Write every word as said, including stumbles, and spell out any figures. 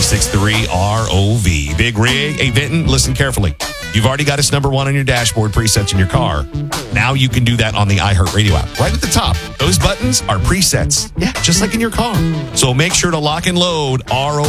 six three R O V. Big Rig. Hey, Vinton, listen carefully. You've already got us number one on your dashboard presets in your car. Now you can do that on the iHeartRadio app. Right at the top. Those buttons are presets. Yeah, just like in your car. So make sure to lock and load R O V.